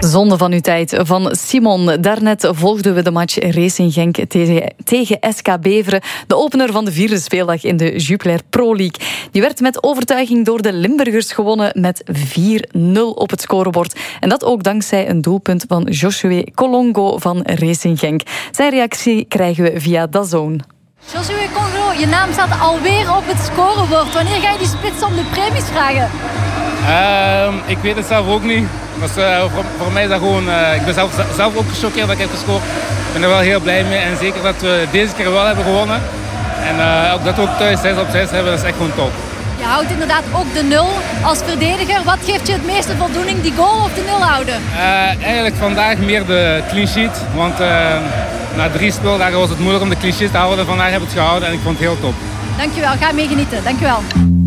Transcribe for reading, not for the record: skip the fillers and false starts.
Zonde van uw tijd van Simon. Daarnet volgden we de match Racing Genk tegen SK Beveren. De opener van de 4e speeldag in de Jupiler Pro League. Die werd met overtuiging door de Limburgers gewonnen met 4-0 op het scorebord. En dat ook dankzij een doelpunt van Josué Kolongo van Racing Genk. Zijn reactie krijgen we via DAZN. Josué Kolongo, je naam staat alweer op het scorebord. Wanneer ga je die spits om de premies vragen? Ik weet het zelf ook niet. Voor mij is dat gewoon... ik ben zelf ook gechoqueerd dat ik heb gescoord. Ik ben er wel heel blij mee. En zeker dat we deze keer wel hebben gewonnen. En dat we ook thuis 6 op 6 hebben, dat is echt gewoon top. Je houdt inderdaad ook de 0 als verdediger. Wat geeft je het meeste voldoening, die goal of de 0 houden? Eigenlijk vandaag meer de clean sheet. Want na 3 speeldagen was het moeilijk om de clean sheet te houden. Vandaag heb ik het gehouden en ik vond het heel top. Dankjewel, ga mee genieten. Dankjewel.